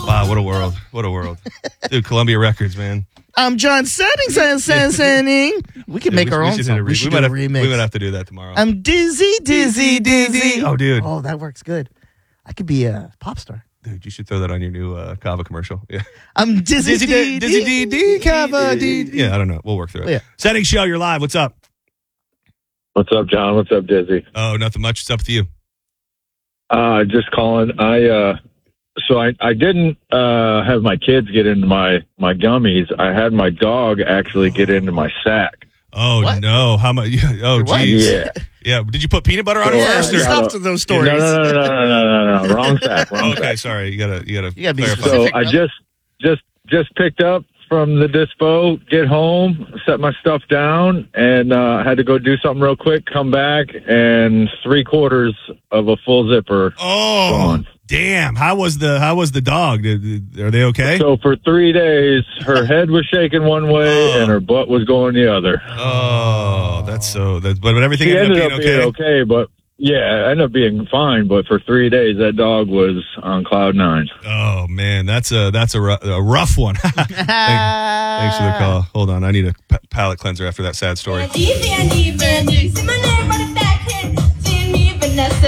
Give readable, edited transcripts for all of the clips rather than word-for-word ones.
Wow, what a world. What a world. Dude, Columbia Records, man. I'm John Setting. We can make our own song. We should do a remix. We would have to do that tomorrow. I'm dizzy. Oh, dude. Oh, that works good. I could be a pop star. Dude, you should throw that on your new Kava commercial. Yeah. I'm dizzy Kava D. Yeah, I don't know. We'll work through it. Yeah. Setting Show, you're live. What's up? What's up, John? What's up, Dizzy? Oh, nothing much. What's up with you? Just calling. I didn't have my kids get into my gummies. I had my dog actually get into my sack. Oh, What? no. How much? Oh, What? geez. Yeah. Yeah. Did you put peanut butter on it Yeah, first? Or? stop to those stories. No. Wrong sack. Wrong Okay, sack. sorry. You gotta You gotta be clarify. So specific. I just picked up from the dispo, get home, set my stuff down, and had to go do something real quick, come back, and 3/4 of a full zipper Oh, gone. damn. How was the dog? Are they okay? So for 3 days, her head was shaking one way and her butt was going the other. Oh, but everything She ended ended up up being being okay. okay, but yeah, it ended up being fine. But for 3 days, that dog was on cloud nine. Oh man, that's a rough one. Thanks for the call. Hold on, I need a palate cleanser after that sad story. Vandy. Say my name, run it back, hit. See me, Vanessa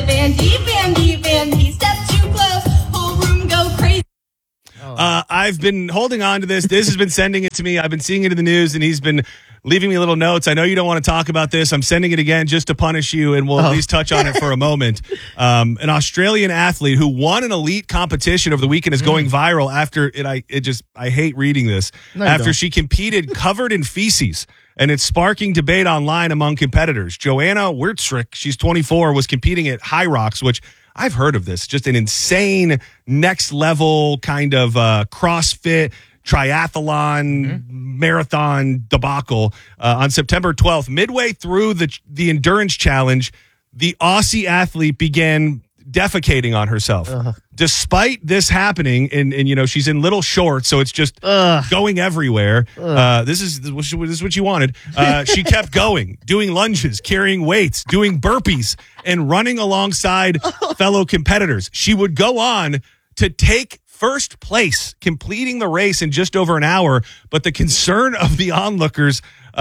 Vandy. Step too close, whole room go crazy. I've been holding on to this. Diz has been sending it to me. I've been seeing it in the news, and he's been leaving me little notes. I know you don't want to talk about this. I'm sending it again just to punish you, and we'll at least touch on it for a moment. An Australian athlete who won an elite competition over the weekend is going viral after it. I hate reading this. No, you After don't. she competed covered in feces, and it's sparking debate online among competitors. Joanna Wirtstrick, she's 24, was competing at High Rocks, which I've heard of this. Just an insane next level kind of CrossFit triathlon marathon debacle on September 12th. Midway through the endurance challenge, the Aussie athlete began defecating on herself. Despite this happening, and she's in little shorts, so it's just going everywhere. This is what you wanted. She kept going, doing lunges, carrying weights, doing burpees, and running alongside fellow competitors. She would go on to take first place, completing the race in just over an hour. But the concern of the onlookers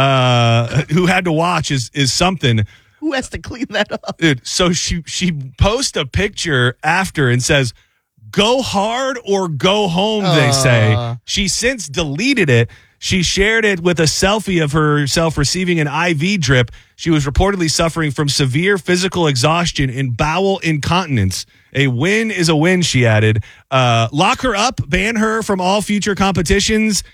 who had to watch is something. Who has to clean that up? Dude, so she posts a picture after and says, "Go hard or go home," they say. She since deleted it. She shared it with a selfie of herself receiving an IV drip. She was reportedly suffering from severe physical exhaustion and bowel incontinence. A win is a win, she added. Lock her up, ban her from all future competitions.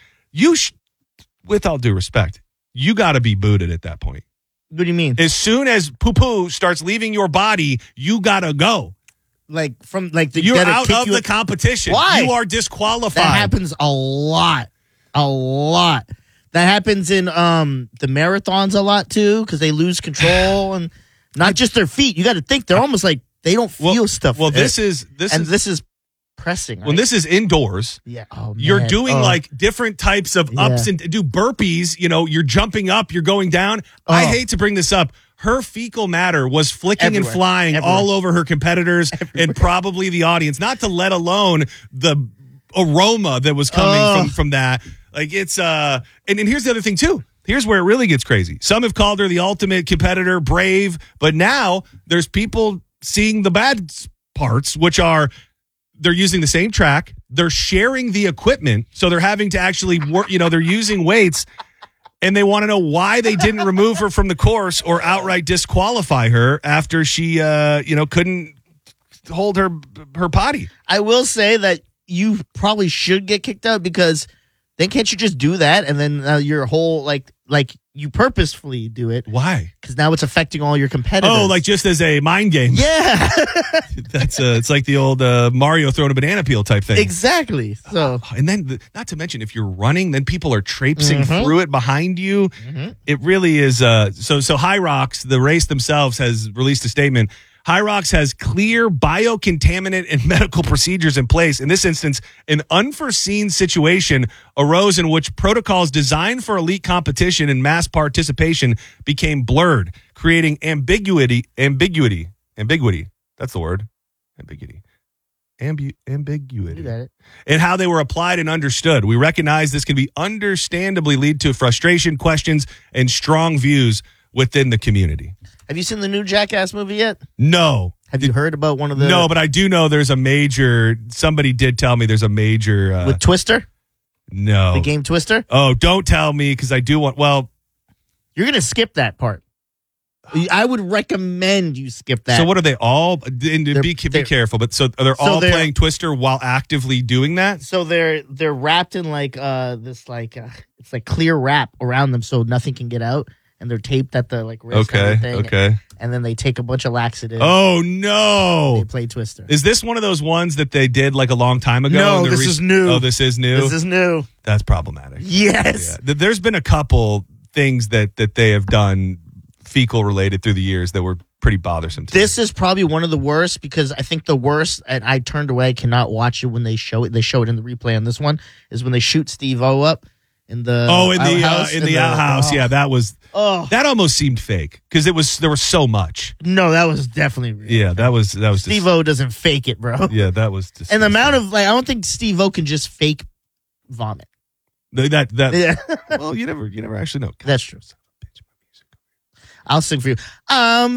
With all due respect, you got to be booted at that point. What do you mean? As soon as poo-poo starts leaving your body, you got to go. You're You're out of the competition. Why? You are disqualified. That happens a lot. That happens in the marathons a lot too, because they lose control and not just their feet. You got to think they're almost like they don't feel stuff. Well, this is pressing. Right? when this is indoors. Yeah. Oh, You're man. doing like different types of ups and do burpees. You're jumping up, you're going down. I hate to bring this up. Her fecal matter was flicking Everywhere. and flying all over her competitors and probably the audience. Not to let alone the aroma that was coming from that. Like it's and here's the other thing too. Here's where it really gets crazy. Some have called her the ultimate competitor, brave, but now there's people seeing the bad parts, which are they're using the same track, they're sharing the equipment, so they're having to actually work. They're using weights, and they want to know why they didn't remove her from the course or outright disqualify her after she, couldn't hold her potty. I will say that you probably should get kicked out, because then can't you just do that and then your whole like you purposefully do it? Why? Because now it's affecting all your competitors. Oh, like just as a mind game. Yeah. That's it's like the old Mario throwing a banana peel type thing. Exactly. So And then, not to mention, if you're running, then people are traipsing through it behind you. It really is. So High Rocks, the race themselves, has released a statement. High Rocks has clear biocontaminant and medical procedures in place. In this instance, an unforeseen situation arose in which protocols designed for elite competition and mass participation became blurred, creating ambiguity. That's the word. Ambiguity. ambiguity. You got it. And how they were applied and understood. We recognize this can be understandably lead to frustration, questions, and strong views within the community. Have you seen the new Jackass movie yet? No. Have you heard about one of the... No, but I do know there's a major... Somebody did tell me there's a major... with Twister? No. The game Twister? Oh, don't tell me because I do want... Well... You're going to skip that part. I would recommend you skip that. So what are they all... And be careful, but so they're all playing Twister while actively doing that? So they're wrapped in like this like it's like clear wrap around them so nothing can get out, and they're taped at the like wrist. Okay, and everything, okay. And then they take a bunch of laxatives. Oh no! They play Twister. Is this one of those ones that they did like a long time ago? No, this is new. Oh, this is new. This is new. That's problematic. Yes. Yeah. There's been a couple things that they have done fecal related through the years that were pretty bothersome to This is probably one of the worst because I think the worst, and I turned away, I cannot watch it when they show it. They show it in the replay on this one, is when they shoot Steve-O up in the outhouse. Yeah, that was that almost seemed fake because there was so much. No, that was definitely real. Yeah, that was Steve-O doesn't fake it, bro. Yeah, that was disgusting. And the amount of I don't think Steve-O can just fake vomit. That Yeah. Well, you never actually know. That's true. I'll sing for you.